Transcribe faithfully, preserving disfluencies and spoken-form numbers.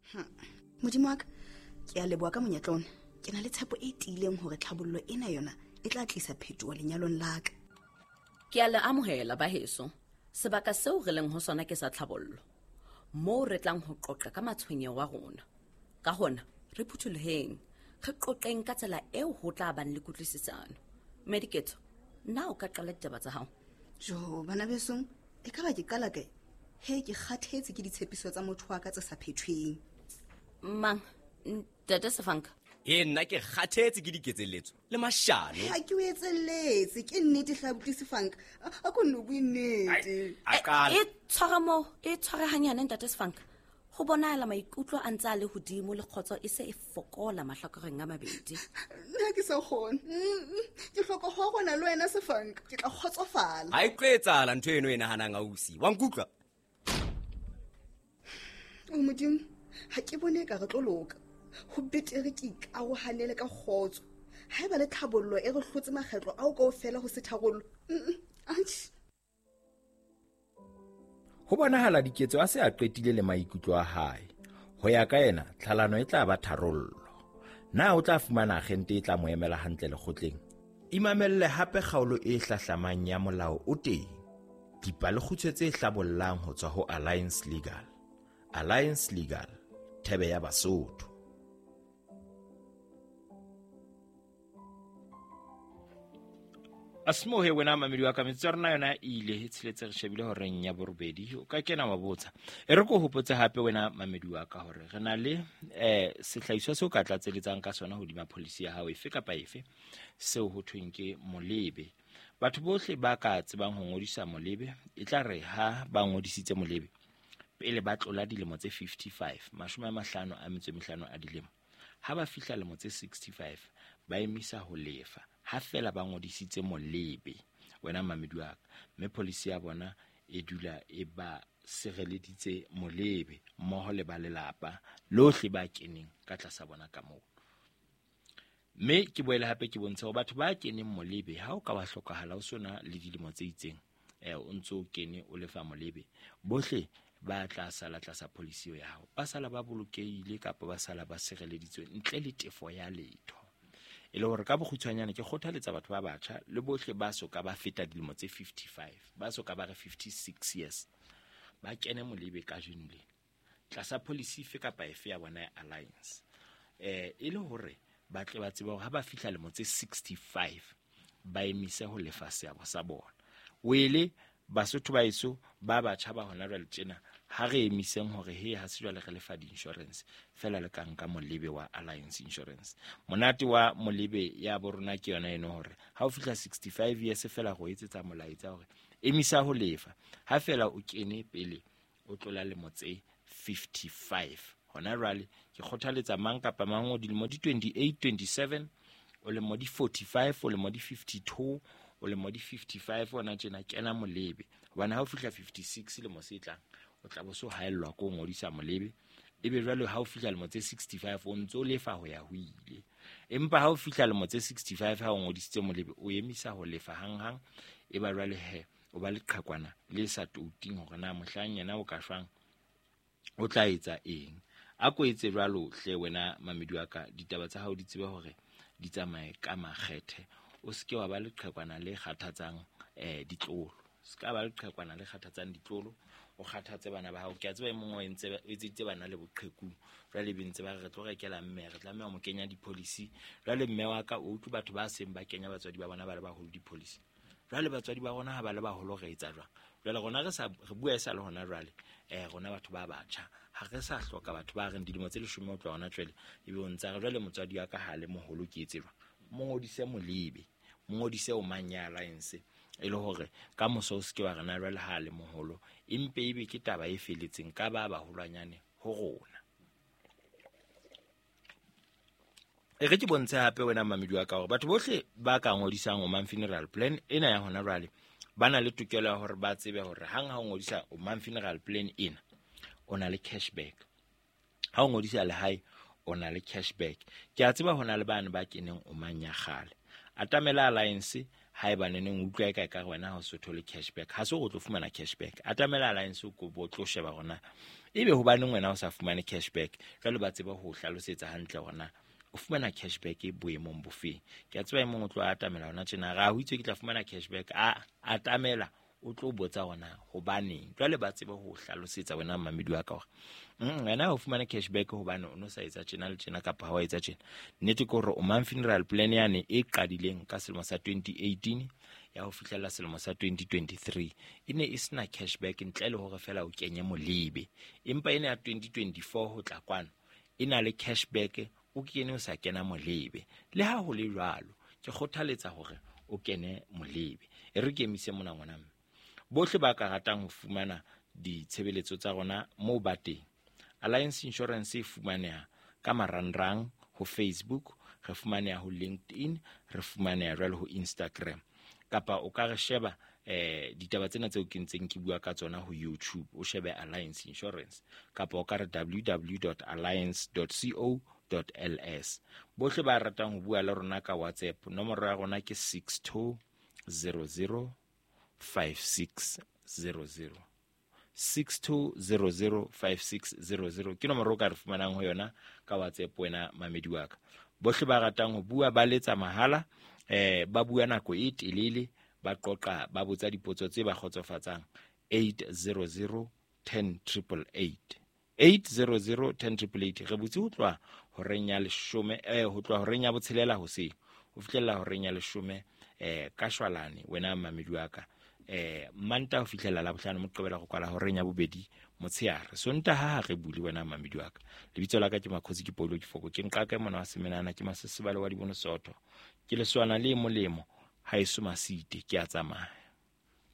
Modimo wa ka, ke a leboha ka monyetla ona. Ke na le tshepo e tiileng hore tlhabollo ena yona e tla tlisa phetoho lenyalong la ka. Ke a le amohela baheso. Sebaka seo re leng ho sona ke sa tlhabollo, moo re tlang ho qoqa ka matshwenyeho wa rona. Ka hona re phuthuloheng, re qoqeng ka tsela eo ho tla bang le kutlwisisano. Mediketo, na o ka qala ditaba tsa hao? Jo, bana besong, e ka ba ke qala kae? He, ke kgathetse ke ditshepiso tsa motho wa ka tse sa phethweng. Mang, Ntate Sefanka? E nna ke kgathetse ke diketseletso le mashano. Ha ke o etselletse, ke nnete Hlabuti Sefanka. A ko nno bue nnete. A qala. E tshwara mo, e tshware hanyane Ntate Sefanka. Ho bonahala maikutlo a ntse a le hodimo le kgotso e se e fokola mahlakoreng a mabedi. Nna ke sa kgone. Ke hloka ho rona le wena Sefanka. Ke tla kgotsofala. Ha e tlo etsahala ntho eno e nahanang ausi. Wa nkutlwa? O Modimo, ha ke bone ka re tlo loka. Ho betere ke ikaohanele ka kgotso. Ha eba le tlhabollo e re hlotse makgetlo ao kaofela ho se tharollo. Atjhe. Ho bonahala diketso a se a qetile le maikutlo a hae. Ho ya ka yena, tlhalano e tla ba tharollo. Na o tla fumana agente e tla mo emela hantle lekgotleng? Imamelle hape kgaolo e hlahlamang ya molao o teng. Dipalekgutshwe tse hlabollang ho tswa ho Alliance Legal. Alliance Legal, thebe ya Basotho. Asmo he wena mamedi wa ka metsarna yona ile e tshiletse re shebile hore nya borobedi o ka kena mabotsa e re go hopotse hape wena mamedi wa ka hore re na le eh sehlaiswa se o ka tlatseletsang ka sona hodima policy ya hao efe kapa efe seo ho thweng ke molebe. Batho bohle ba ka tsebang ho ngodisa molebe e tla re ha ba ngodisitse molebe pele ba tlola dilemo tse fifty-five mashome a mahlano a metso e mehlano a dilemo, ha ba fihla dilemo tse sixty-five ba emisa ho lefa ha fela ba ngodisitse molebe wena mamedi wa ka, mme policy ya bona e dula e ba sireleditse molebe mmoho le ba lelapa lohle ba keneng ka tlasa bona ka moo. Mme ke boele hape ke bontsha ho batho ba keneng molebe ha o ka ba hlokahala o sona le dilemo tse itseng eh o ntso kene o lefa molebe, bohle ba tla sala tlasa policy ya hao, ba sala ba bolokehile kapa ba sala ba sireleditswe ntle le tefo ya letho. E le hore ka bokgutshwanyane ke kgothaletsa batho ba batjha le bohle ba soka ba feta dilemo tse fifty-five ba soka ba re fifty-six years ba kene molebe ka jeno tlasa policy fe kapa efe ya bona ya Alliance. Eh e le hore ba tle ba tseba hore ha ba fihla dilemo tse sixty-five ba emise ho lefa seabo sa bona. Wele Basotho ba iso ba batjha ba hona jwale tjena ha re emiseng hore he ha se jwale re lefa di insurance fela le ka nka molebe wa Alliance Insurance. Monate wa molebe ya borona ke yona eno hore ha o fihla sixty-five years fela go etsetsa molaetsa hore emisa ho lefa ha fela o kene pele o tlola le motse fifty-five. Hona jwale ke kgothaletsa mang kapa mang o dilemo di twenty-eight twenty-seven o le mo di forty-five o le mo di fifty-two o le mo di fifty-five ona tjena kena molebe bana ha o fihla fifty-six le mo se tlang o tla bo so haellwa ko ngodisa molebe ebe jwale ha o fihla le mo tse sixty-five o ntso lefa ho ya ho ile, empa ha o fihla le mo tse sixty-five ha o ngodisitse molebe o emisa ho lefa hang hang e ba jwale he o ba le qhaqwana le sa touting hore na mohlang yena o ka shwang o tla etsa eng. A ko etse jwalo hle wena mamedi wa ka ditaba tsa hao di tsebe hore di tsamaye ka makgethe, o seke wa ba le qhaqwana le kgathatsang eh ditlolo, ska ba le qhaqwana le kgathatsang ditlolo o kgathatse bana ba hao. Ke a tseba mongwe o entse o etsitse bana le boqheku jwale bentse ba re tlo rekela mme re tlameha mo kenya di policy jwale mme wa ka o utlu batho ba seng ba kenya batswadi ba bona ba le baholo di policy jwale batswadi ba rona ha ba le baholo re etsa jwang jwale rona re sa re bua isa le hona jwale eh rona batho ba batjha ha re sa hloka batho ba reng dilemo tse leshome o tla hona jwale ebe o ntsa re jwale motswadi wa ka ha le moholo ke etse jwang mo ngodise molebe mo ngodise o manya Alliance e le hore ka moso o ske wa rena jwale ha le moholo empe ebe ke taba e feletseng ka ba ba holwanyane ho rona. E re ke bontshe hape wena mamedi wa ka hore batho bohle ba ka ngodisang o man funeral plan ena ya hona jwale bana le tokelo ya hore ba tsebe hore hang ha o ngodisa o man funeral plan ena ona le cashback, ha o ngodisa le hae ona le cashback. Ke a tseba hona le bana ba keneng o manya khale atamela Alliance haeba neneng utlwa eka ka wena ha o so thole cashback ha so go tlo fumana cashback atamela Alliance go bo tlo sheba gona ebe hobaneng wena o sa fumane cashback jwale ba tseba ho hlalosetsa hantle hore o fumana cashback e boemong bofeng ke a tseba e mong o tlo atamela hona tjena ga ho itse ke tla fumana cashback a atamela o tlo botsa hona hobaneng jwale ba tseba ho hlalosetsa wena mamedi wa ka hore wena o fumana cashback hobane o no sa etsa tjena le tjena kapa ha wa etsa tjena nnete ke hore o man funeral plan yane e qadileng ka selemo sa twenty eighteen ya ho fihlella selemo sa twenty twenty-three ine e sena cashback ntle le hore fela o kenye molebe empa ene ya twenty twenty-four ho tla kwano ina le cashback o kene o sa kena molebe le ha ho le jwalo ke kgothaletsa hore o kene molebe e re ke emise mona ngwana mme bohle ba ka ratang ho fumana ditshebeletso tsa rona mo bateng Alliance Insurance e fumaneha ka marangrang ho Facebook re fumaneha ho LinkedIn re fumaneha jwale ho Instagram kapa o ka re sheba eh ditaba tsena tseo ke ntseng ke bua ka tsona ho YouTube o shebe Alliance Insurance kapa o ka re w w w dot alliance dot co dot l s bohle ba ratang ho bua le rona ka WhatsApp nomoro ya rona ke six two zero zero five six zero zero six two zero zero five six zero zero ke nomoro ka re fumanang ho yona ka WhatsApp wena mamedi wa ka bohle ba ratang ho bua ba letsa mahala eh ba bua nako e telele ba qoqa ba botsa dipotso tse ba khotsofatsang eight zero zero one zero eight eight eight zero zero one zero eight eight re butse ho tloa ho renya leshome eh ho tloa ho renya botshelela ho se ho fihlella ho renya leshome eh ka shwalane wena mamedi wa ka eh manta ho fihlela la bohlano mo qobela go kwala ho renya bobedi motsheare sonta ha re buli wena mamedi wa ka lebitso la ka ke Makhosi ke Polo ke foko ke nqaka mona wa semenana ke masesebale wa dibono sotho ke leswana le molemo ha e so masite ke a tsamaya.